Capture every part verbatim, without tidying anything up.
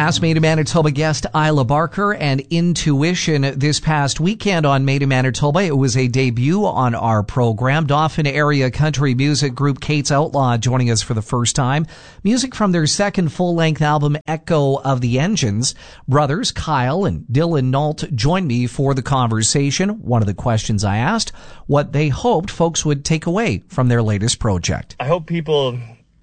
past Made in Manitoba guest Isla Barker and Intuition this past weekend on Made in Manitoba. It was a debut on our program. Dauphin area country music group Kate's Outlaw joining us for the first time. Music from their second full-length album, Echo of the Engines. Brothers Kyle and Dylan Nault joined me for the conversation. One of the questions I asked, what they hoped folks would take away from their latest project. I hope people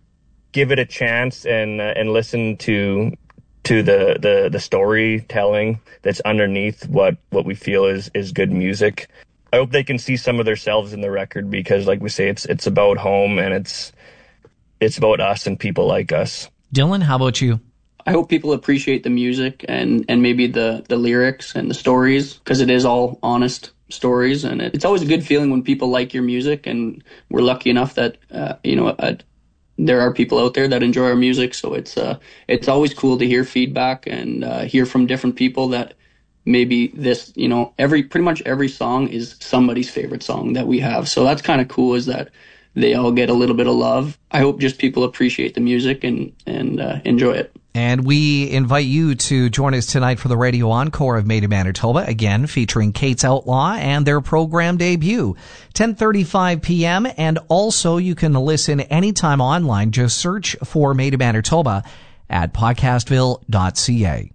give it a chance and uh, and listen to to the, the, the storytelling that's underneath what, what we feel is, is good music. I hope they can see some of themselves in the record because, like we say, it's it's about home and it's it's about us and people like us. Dylan, how about you? I hope people appreciate the music and, and maybe the, the lyrics and the stories because it is all honest stories. And it, it's always a good feeling when people like your music, and we're lucky enough that, uh, you know, a, there are people out there that enjoy our music, so it's uh, it's always cool to hear feedback and uh, hear from different people that maybe this, you know, every pretty much every song is somebody's favorite song that we have. So that's kind of cool, is that they all get a little bit of love. I hope just people appreciate the music and and uh, enjoy it. And we invite you to join us tonight for the radio encore of Made in Manitoba, again featuring Kate's Outlaw and their program debut, ten thirty-five p.m. And also you can listen anytime online. Just search for Made in Manitoba at podcastville dot c a.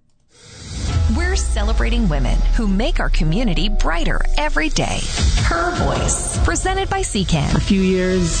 We're celebrating women who make our community brighter every day. Her Voice, presented by C C A N. A few years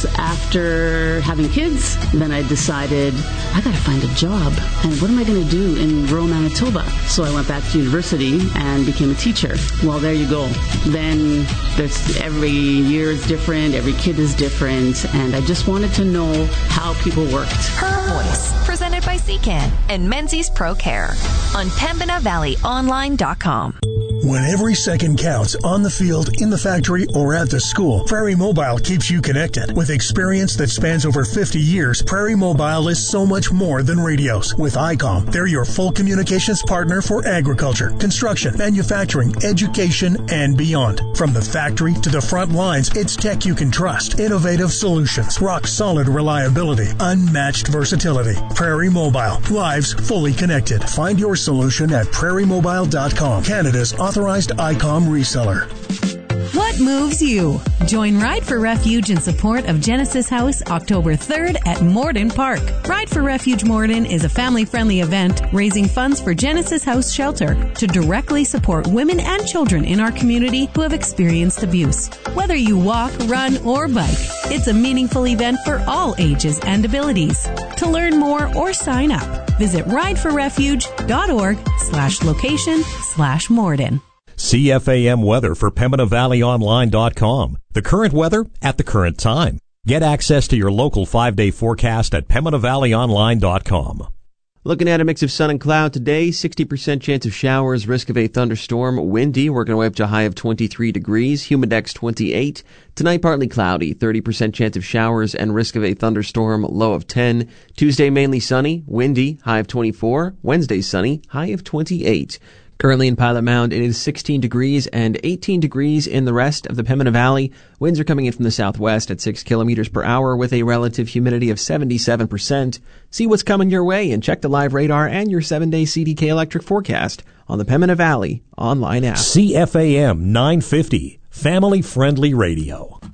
after having kids, then I decided I got to find a job. And what am I going to do in rural Manitoba? So I went back to university and became a teacher. Well, there you go. Then there's every year is different, every kid is different, and I just wanted to know how people worked. Her Voice, presented by C C A N and Menzies Pro Care on Pembina Valley Online dot com. When every second counts on the field, in the factory, or at the school, Prairie Mobile keeps you connected. With experience that spans over fifty years, Prairie Mobile is so much more than radios. With I COM, they're your full communications partner for agriculture, construction, manufacturing, education, and beyond. From the factory to the front lines, it's tech you can trust. Innovative solutions, rock-solid reliability, unmatched versatility. Prairie Mobile, lives fully connected. Find your solution at prairie mobile dot com, Canada's authorized I COM reseller. What moves you? Join Ride for Refuge in support of Genesis House October third at Morden Park. Ride for Refuge Morden is a family-friendly event raising funds for Genesis House Shelter to directly support women and children in our community who have experienced abuse. Whether you walk, run, or bike, it's a meaningful event for all ages and abilities. To learn more or sign up, visit rideforrefuge.org slash location slash Morden. C F A M weather for Pembina Valley Online dot com. The current weather at the current time. Get access to your local five-day forecast at Pembina Valley Online dot com. Looking at a mix of sun and cloud today, sixty percent chance of showers, risk of a thunderstorm, windy, working our way up to a high of twenty-three degrees, humidex twenty-eight. Tonight, partly cloudy, thirty percent chance of showers and risk of a thunderstorm, low of ten. Tuesday, mainly sunny, windy, high of twenty-four. Wednesday, sunny, high of twenty-eight. Currently in Pilot Mound, it is sixteen degrees and eighteen degrees in the rest of the Pembina Valley. Winds are coming in from the southwest at six kilometers per hour with a relative humidity of seventy-seven percent. See what's coming your way and check the live radar and your seven-day C D K electric forecast on the Pembina Valley online app. C F A M nine fifty, family-friendly radio.